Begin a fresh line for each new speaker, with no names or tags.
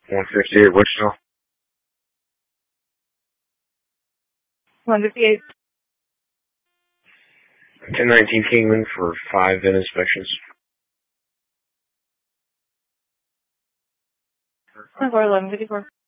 158 Wichita.
158.
1019 Kingman for 5 VIN inspections.
1154.